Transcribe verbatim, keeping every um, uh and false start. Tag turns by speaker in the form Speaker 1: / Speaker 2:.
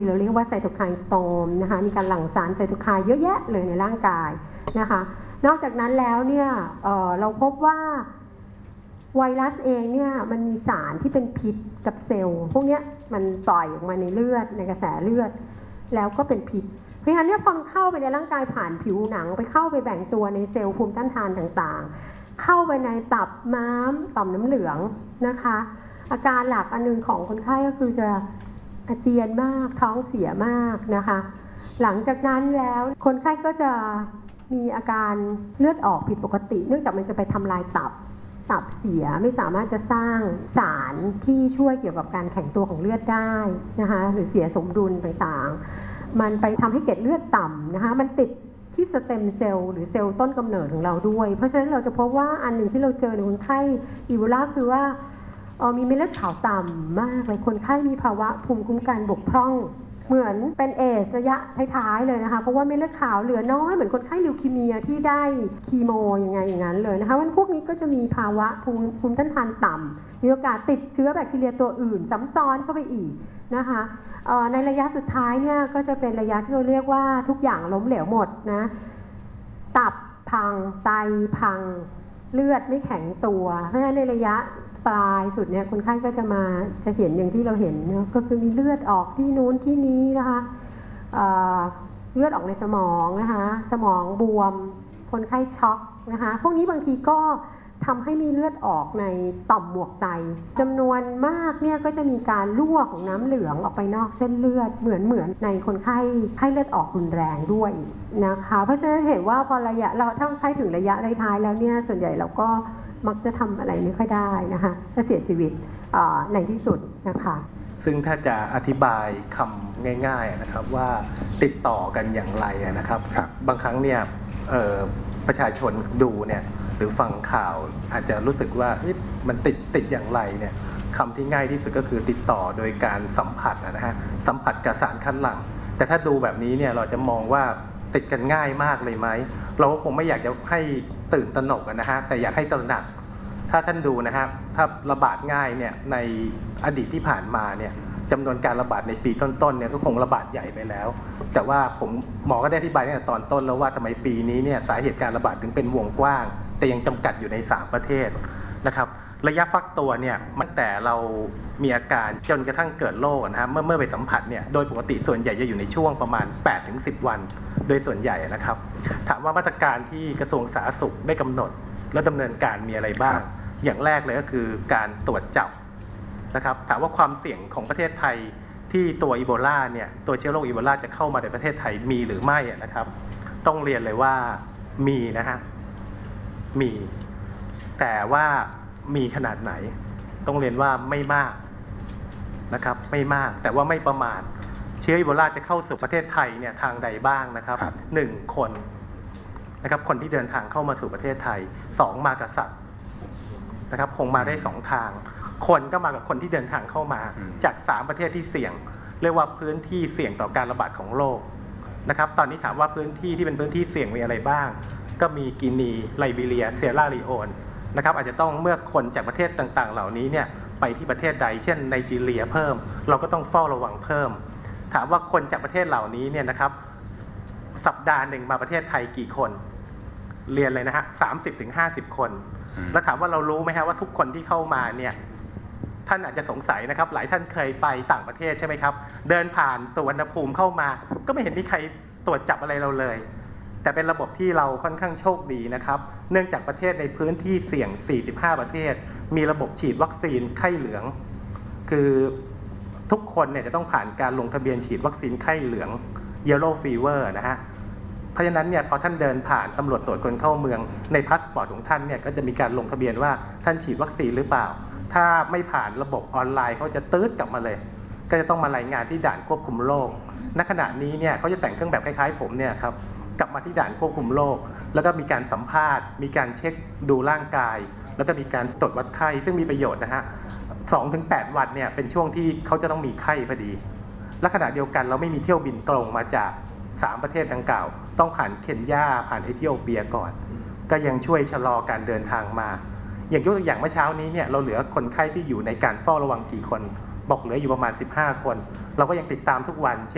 Speaker 1: เราเรียกว่าไซโตไคน์สตอร์มนะคะมีการหลั่งสารไซโตไคน์เยอะแยะเลยในร่างกายนะคะนอกจากนั้นแล้วเนี่ย เอ่อ เราพบว่าไวรัสเองเนี่ยมันมีสารที่เป็นพิษกับเซลล์พวกนี้มันปล่อยออกมาในเลือดในกระแสเลือดแล้วก็เป็นพิษเพราะฉะนั้นเนี่ยพอมันเข้าไปในร่างกายผ่านผิวหนังไปเข้าไปแบ่งตัวในเซลล์ภูมิต้านทานต่างๆเข้าไปในตับม้ามต่อมน้ำเหลืองนะคะอาการหลักอันนึงของคนไข้ก็คือจะอาเจียนมากท้องเสียมากนะคะหลังจากนั้นแล้วคนไข้ก็จะมีอาการเลือดออกผิดปกติเนื่องจากมันจะไปทำลายตับตับเสียไม่สามารถจะสร้างสารที่ช่วยเกี่ยวกับการแข็งตัวของเลือดได้นะคะหรือเสียสมดุลต่างๆมันไปทำให้เกล็ดเลือดต่ำนะคะมันติดที่สเต็มเซลล์หรือเซลล์ต้นกำเนิดของเราด้วยเพราะฉะนั้นเราจะพบว่าอันหนึ่งที่เราเจอในคนไข้อีโบลาคือว่าเออมีเม็ดเลือดขาวต่ำมากเลยคนไข้มีภาวะภูมิคุ้มกันบกพร่องเหมือนเป็นเอสระยะท้ายๆเลยนะคะเพราะว่าเม็ดเลือดขาวเหลือน้อยเหมือนคนไข้ลิวคีเมียที่ได้คีโมยังไงอย่างนั้นเลยนะคะวันพวกนี้ก็จะมีภาวะภูมิภูมิต้านทานต่ำมีโอกาสติดเชื้อแบคทีเรียตัวอื่นซ้ำซ้อนเข้าไปอีกนะคะในระยะสุดท้ายเนี่ยก็จะเป็นระยะที่เราเรียกว่าทุกอย่างล้มเหลวหมดนะตับพังไตพังเลือดไม่แข็งตัวเพราะฉะนั้นในระยะปลายสุดเนี่ยคนไข้ก็จะมาจะเห็นอย่างที่เราเห็นเนาะก็คือมีเลือดออกที่นู้นที่นี้นะคะเอ่อเลือดออกในสมองนะคะสมองบวมคนไข้ช็อกนะคะพวกนี้บางทีก็ทำให้มีเลือดออกในต่อมหมวกไตจำนวนมากเนี่ยก็จะมีการรั่วของน้ำเหลืองออกไปนอกเส้นเลือดเหมือนเหมือนในคนไข้ไข้เลือดออกรุนแรงด้วยนะคะเพราะฉะนั้นเห็นว่าพอระยะเราถ้าใช้ถึงระยะท้ายๆแล้วเนี่ยส่วนใหญ่เราก็มักจะทำอะไรไม่ค่อยได้นะคะจะเสียชีวิตในที่สุดนะคะ
Speaker 2: ซึ่งถ้าจะอธิบายคำง่ายๆนะครับว่าติดต่อกันอย่างไรนะครับบางครั้งเนี่ยประชาชนดูเนี่ยหรือฟังข่าวอาจจะรู้สึกว่ามันติดติดอย่างไรเนี่ยคำที่ง่ายที่สุดก็คือติดต่อโดยการสัมผัสนะฮะสัมผัสกับสารคัดหลั่งแต่ถ้าดูแบบนี้เนี่ยเราจะมองว่าติดกันง่ายมากเลยไหมเราก็คงไม่อยากจะให้ตื่นตระหนกนะฮะแต่อยากให้ตระหนักถ้าท่านดูนะฮะถ้าระบาดง่ายเนี่ยในอดีตที่ผ่านมาเนี่ยจำนวนการระบาดในปีต้นๆเนี่ยก็คงระบาดใหญ่ไปแล้วแต่ว่าผมหมอก็ได้อธิบายตั้งแต่ตอนต้นแล้วว่าทำไมปีนี้เนี่ยสาเหตุการระบาดถึงเป็นวงกว้างแต่ยังจำกัดอยู่ในสามประเทศนะครับระยะฟักตัวเนี่ยมันแต่เรามีอาการจนกระทั่งเกิดโรคนะฮะเมื่อเมื่อไปสัมผัสเนี่ยโดยปกติส่วนใหญ่จะอยู่ในช่วงประมาณ แปดถึงสิบ วันโดยส่วนใหญ่นะครับถามว่ามาตรการที่กระทรวงสาธารณสุขได้กำหนดและดำเนินการมีอะไรบ้างอย่างแรกเลยก็คือการตรวจจับนะครับถามว่าความเสี่ยงของประเทศไทยที่ตัวอีโบลาเนี่ยตัวเชื้อโรคอีโบลาจะเข้ามาในประเทศไทยมีหรือไม่นะครับต้องเรียนเลยว่ามีนะฮะมีแต่ว่ามีขนาดไหนต้องเรียนว่าไม่มากนะครับไม่มากแต่ว่าไม่ประมาทเชื้ออีโบลาจะเข้าสู่ประเทศไทยเนี่ยทางใดบ้างนะครับหนึ่งคนนะครับคนที่เดินทางเข้ามาสู่ประเทศไทยสองมากับสัตว์นะครับคงมาได้สองทางคนก็มากับคนที่เดินทางเข้ามาจากสามประเทศที่เสี่ยงเรียกว่าพื้นที่เสี่ยงต่อการระบาดของโรคนะครับตอนนี้ถามว่าพื้นที่ที่เป็นพื้นที่เสี่ยงมีอะไรบ้างก็มีกินีไลบีเรียเซียร่าลีโอนนะครับอาจจะต้องเมื่อคนจากประเทศต่างๆเหล่านี้เนี่ยไปที่ประเทศใดเช่นไนจีเรียเพิ่มเราก็ต้องเฝ้าระวังเพิ่มถามว่าคนจากประเทศเหล่านี้เนี่ยนะครับสัปดาห์หนึ่งมาประเทศไทยกี่คนเรียนเลยนะฮะสามสิบถึงห้าสิบคนแล้วถามว่าเรารู้ไหมฮะว่าทุกคนที่เข้ามาเนี่ยท่านอาจจะสงสัยนะครับหลายท่านเคยไปต่างประเทศใช่ไหมครับเดินผ่านสุวรรณภูมิเข้ามาก็ไม่เห็นมีใครตรวจจับอะไรเราเลยแต่เป็นระบบที่เราค่อนข้างโชคดีนะครับเนื่องจากประเทศในพื้นที่เสี่ยงสี่สิบห้าประเทศมีระบบฉีดวัคซีนไข้เหลืองคือทุกคนเนี่ยจะต้องผ่านการลงทะเบียนฉีดวัคซีนไข้เหลือง Yellow Fever นะฮะเพราะฉะนั้นเนี่ยพอท่านเดินผ่านตำรวจตรวจคนเข้าเมืองในพาสปอร์ตของท่านเนี่ยก็จะมีการลงทะเบียนว่าท่านฉีดวัคซีนหรือเปล่าถ้าไม่ผ่านระบบออนไลน์เขาจะตื๊ดกลับมาเลยก็จะต้องมารายงานที่ด่านควบคุมโรคณขณะนี้เนี่ยเขาจะแต่งเครื่องแบบคล้ายๆผมเนี่ยครับกลับมาที่ด่านควบคุมโรคแล้วก็มีการสัมภาษณ์มีการเช็คดูร่างกายแล้วก็มีการตรวจวัดไข้ซึ่งมีประโยชน์นะฮะสองถึงแปดวันเนี่ยเป็นช่วงที่เขาจะต้องมีไข้พอดีและขณะเดียวกันเราไม่มีเที่ยวบินตรงมาจากสามประเทศดังกล่าวต้องผ่านเคนยาผ่านเอธิโอเปียก่อนก็ยังช่วยชะลอการเดินทางมาอย่างยกตัวอย่างเมื่อเช้านี้เนี่ยเราเหลือคนไข้ที่อยู่ในการเฝ้าระวังกี่คนบอกเหลืออยู่ประมาณสิบห้าคนเราก็ยังติดตามทุกวัน